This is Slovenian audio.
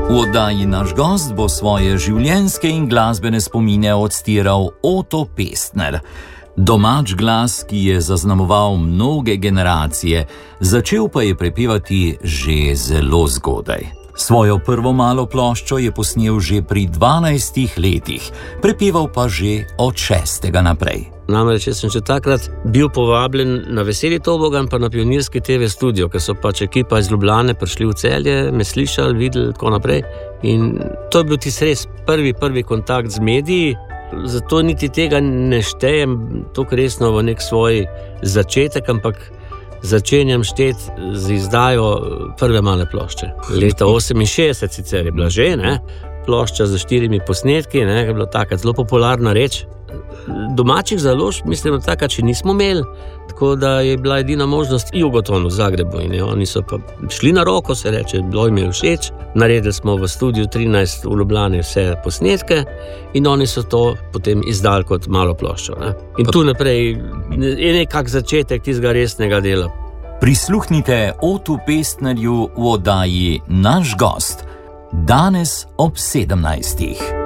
V oddaji Naš gost bo svoje življenjske in glasbene spomine odstiral Oto Pestner. Domač glas, ki je zaznamoval mnoge generacije, začel pa je prepevati že zelo zgodaj. Svojo prvo malo ploščo je posnel že pri 12 letih, prepeval pa že od 6. naprej. Namreč, jaz sem že takrat bil povabljen na Veseli tobogan pa na Pionirski TV studio, ker so pač ekipa iz Ljubljane prišli v Celje, me slišali, videli, tako naprej. In to je bil tisti res prvi kontakt z mediji, zato niti tega ne štejem tako resno v nek svoj začetek, ampak začenjam šteti z izdajo prve male plošče. Leta 68 sicer je bila že, ne? Plošča z 4 posnetki, ne? Je bila takrat zelo popularna reč. Domačih založb, mislim, da takrat še nismo imeli, tako da je bila edina možnost Jugoton v Zagrebu in oni so pa šli na roko, se reče, bilo jim je všeč. Naredili smo v studiu 13 v Ljubljani vse posnetke in oni so to potem izdali kot malo ploščo. Ne? In tu naprej je nekak začetek tistega resnega dela. Prisluhnite Otu Pestnerju v oddaji Naš gost, danes ob 17.